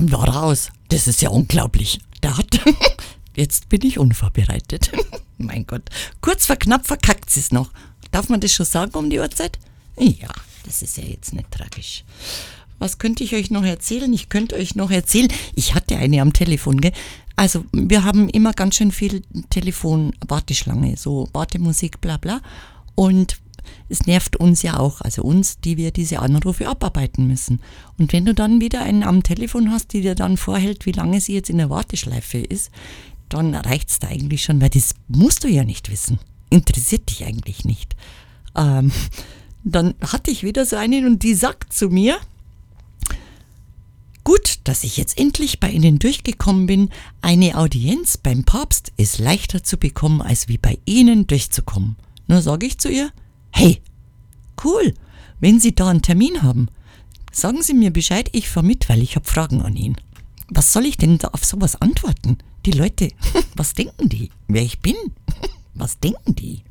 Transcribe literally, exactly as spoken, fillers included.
kam da raus? Das ist ja unglaublich. Der hat... Jetzt bin ich unvorbereitet. Mein Gott. Kurz vor knapp verkackt sie es noch. Darf man das schon sagen um die Uhrzeit? Ja, das ist ja jetzt nicht tragisch. Was könnte ich euch noch erzählen? Ich könnte euch noch erzählen, ich hatte eine am Telefon, gell? Also wir haben immer ganz schön viel Telefon-Warteschlange, so Wartemusik, bla bla. Und es nervt uns ja auch, also uns, die wir diese Anrufe abarbeiten müssen. Und wenn du dann wieder einen am Telefon hast, die dir dann vorhält, wie lange sie jetzt in der Warteschleife ist, dann reicht's da eigentlich schon, weil das musst du ja nicht wissen. Interessiert dich eigentlich nicht. Ähm, dann hatte ich wieder so einen und die sagt zu mir, gut, dass ich jetzt endlich bei Ihnen durchgekommen bin. Eine Audienz beim Papst ist leichter zu bekommen, als wie bei Ihnen durchzukommen. Nur sage ich zu ihr, hey, cool, wenn Sie da einen Termin haben, sagen Sie mir Bescheid, ich fahr mit, weil ich habe Fragen an ihn. Was soll ich denn da auf sowas antworten? Die Leute, was denken die? Wer ich bin? Was denken die?